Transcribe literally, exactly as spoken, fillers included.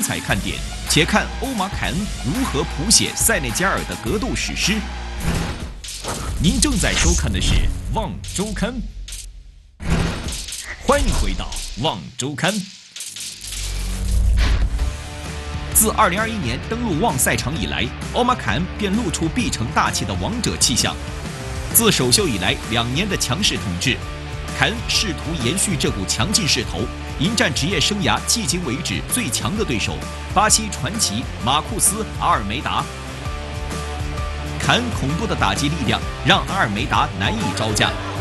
彩看点，且看欧马凯恩如何谱写塞内加尔的格斗史诗。您正在收看的是《望周刊》，欢迎回到《望周刊》。自二零二一年登陆望赛场以来，欧马凯恩便露出必成大器的王者气象。自首秀以来两年的强势统治，凯恩试图延续这股强劲势头，迎战职业生涯迄今为止最强的对手巴西传奇马库斯·阿尔梅达。凯恩恐怖的打击力量让阿尔梅达难以招架。